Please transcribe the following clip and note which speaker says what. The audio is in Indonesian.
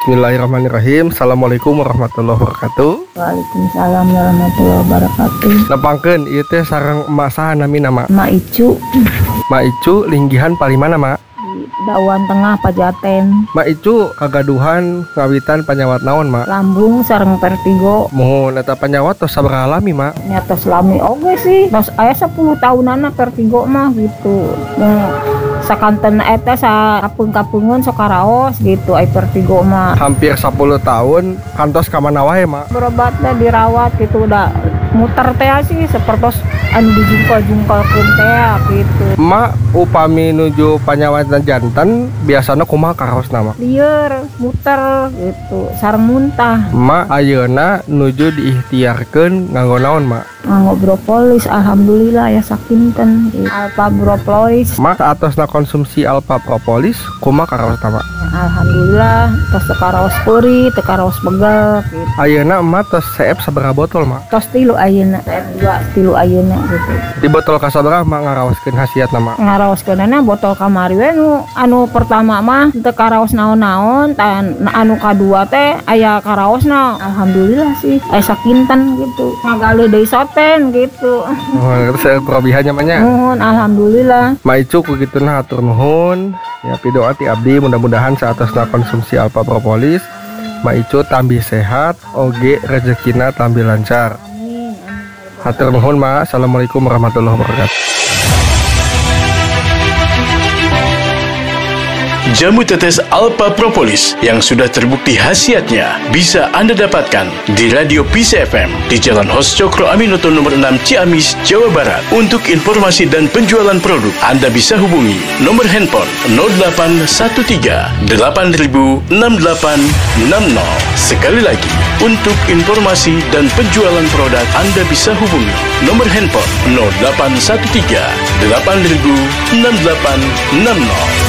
Speaker 1: Bismillahirrahmanirrahim. Assalamualaikum warahmatullahi wabarakatuh.
Speaker 2: Waalaikumsalam warahmatullahi wabarakatuh.
Speaker 1: Nepangkeun ieu teh sareng emak saha nami nama?
Speaker 2: Mak Icu
Speaker 1: Mak Icu linggihan palimana, Mak?
Speaker 2: di Dawan Tengah Pajaten.
Speaker 1: Mak Icu kagaduhan ngawitan panyawat naon, Mak?
Speaker 2: Lambung sareng vertigo.
Speaker 1: Mohon eta panyawat tos sabaraha lami, Mak?
Speaker 2: Nyata selami oge sih. Tos aya 10 tahunana vertigo mah gitu. Sakanten eta sapung-kapungun sok karaos gitu ai vertigo mah.
Speaker 1: Hampir 10 tahun kantos ka mana wae, Mak?
Speaker 2: Berobat dah dirawat gitu udah muter teh sih sepertos anu dijungkal-jungkalkeun teh gitu.
Speaker 1: Mak upami nuju panyawat janten biasana kumaha karaosna, Mak?
Speaker 2: Lieur muter gitu sareng muntah.
Speaker 1: Mak ayeuna nuju diikhtiarkeun nganggo naon, Mak?
Speaker 2: Nganggo propolis alhamdulillah ya sakinten gitu. Alpha propolis
Speaker 1: Mak saatosna konsumsi alpha propolis kumaha karaosna, Mak?
Speaker 2: alhamdulillah tos teu karaos peuri teu karaos begel gitu.
Speaker 1: Ayeuna emak tos CF sabaraha botol, Mak?
Speaker 2: Tos 3 ayeuna tilu ayeuna gitu.
Speaker 1: Di botol kasabaraha Mak ngaraoskeun hasiatna, Mak?
Speaker 2: Ngaraoskeunana botol kamari we anu pertama mah teu karaos naon-naon tan anu kadua teh aya karaosna alhamdulillah sih aya sakinten gitu. Ngagali deui soten gitu.
Speaker 1: Oh, terus probihannya mah nya.
Speaker 2: Nuhun alhamdulillah.
Speaker 1: Mak Icu kugituna hatur nuhun. Ya pidoa ti abdi mudah-mudahan saatosna konsumsi alpha propolis Mak Icu tambih sehat, oge rezekina tambih lancar.
Speaker 2: Amin.
Speaker 1: Hatur nuhun, Mak. Assalamualaikum warahmatullahi wabarakatuh.
Speaker 3: Jamu tetes Alpha Propolis yang sudah terbukti khasiatnya bisa Anda dapatkan di Radio Peace FM di Jalan Hos Cokro Aminoto nomor 6 Ciamis, Jawa Barat. Untuk informasi dan penjualan produk, Anda bisa hubungi nomor handphone 0813 8000 6860. Sekali lagi, untuk informasi dan penjualan produk, Anda bisa hubungi nomor handphone 0813 8000 6860.